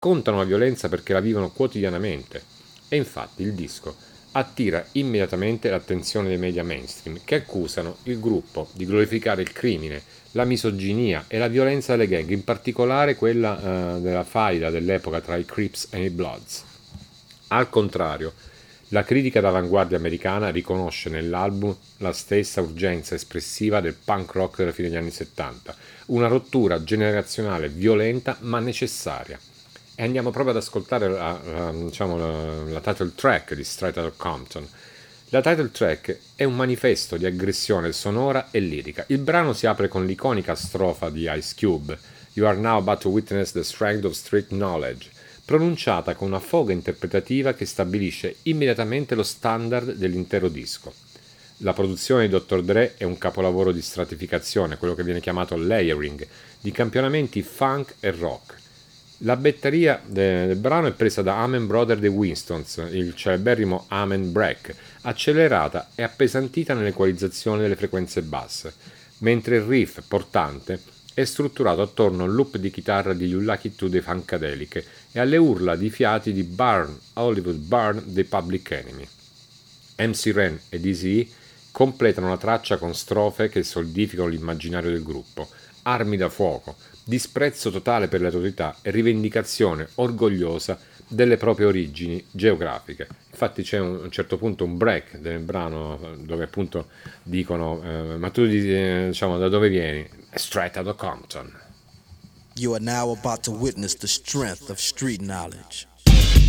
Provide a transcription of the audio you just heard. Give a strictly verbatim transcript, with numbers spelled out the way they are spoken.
raccontano la violenza perché la vivono quotidianamente. E infatti il disco attira immediatamente l'attenzione dei media mainstream, che accusano il gruppo di glorificare il crimine, la misoginia e la violenza delle gang, in particolare quella eh, della faida dell'epoca tra i Crips e i Bloods. Al contrario, la critica d'avanguardia americana riconosce nell'album la stessa urgenza espressiva del punk rock della fine degli anni settanta, una rottura generazionale violenta ma necessaria. E andiamo proprio ad ascoltare la, la, diciamo, la, la title track di Straight Outta Compton. La title track è un manifesto di aggressione sonora e lirica. Il brano si apre con l'iconica strofa di Ice Cube, You are now about to witness the strength of street knowledge, pronunciata con una foga interpretativa che stabilisce immediatamente lo standard dell'intero disco. La produzione di dottor Dre è un capolavoro di stratificazione, quello che viene chiamato layering, di campionamenti funk e rock. La batteria del brano è presa da Amen Brother dei Winstons, il celeberrimo Amen Break, accelerata e appesantita nell'equalizzazione delle frequenze basse, mentre il riff portante è strutturato attorno al loop di chitarra di You Lucky To dei Funkadelic e alle urla di fiati di Burn, Hollywood Burn dei Public Enemy. M C Ren ed Eazy-E completano la traccia con strofe che solidificano l'immaginario del gruppo, armi da fuoco, disprezzo totale per le autorità e rivendicazione orgogliosa delle proprie origini geografiche. Infatti c'è un, a un certo punto un break del brano dove appunto dicono eh, ma tu eh, diciamo da dove vieni? Straight Outta Compton. You are now about to witness the strength of street knowledge.